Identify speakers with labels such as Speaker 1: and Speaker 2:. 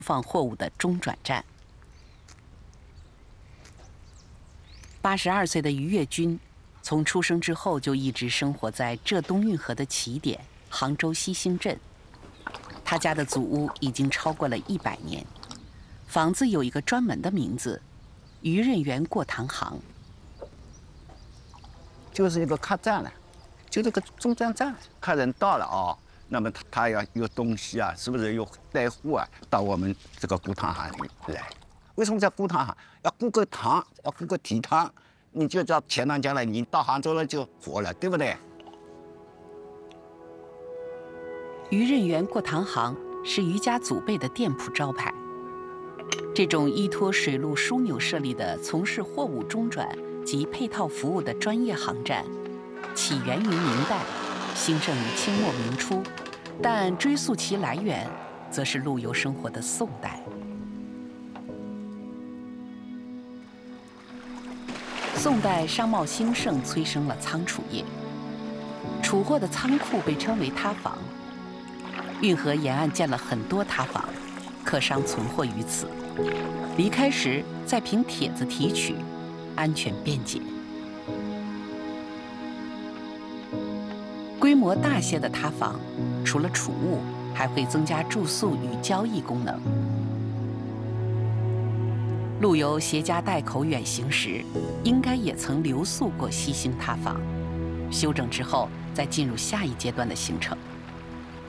Speaker 1: 放货物的中转站。82岁的于跃军，从出生之后就一直生活在浙东运河的起点杭州西兴镇。他家的祖屋已经超过了100年，房子有一个专门的名字——渔人园过塘行。
Speaker 2: 就是一个客栈了，就这个中转站，客人到了啊，那么他要有东西啊，是不是有带货啊，到我们这个过塘行里来？为什么叫过塘行？要过个塘，要过个堤塘，你就到钱塘江了，你到杭州了就活了，对不对？
Speaker 1: 渔人园过塘行是于家祖辈的店铺招牌。这种依托水陆枢纽设立的从事货物中转及配套服务的专业航站，起源于明代，兴盛于清末明初，但追溯其来源，则是陆游生活的宋代。宋代商贸兴盛，催生了仓储业，储货的仓库被称为塌房。运河沿岸建了很多塌房，客商存货于此，离开时再凭帖子提取，安全便捷。规模大些的塌房，除了储物，还会增加住宿与交易功能。陆游携家带口远行时，应该也曾留宿过西兴塌房，修整之后再进入下一阶段的行程。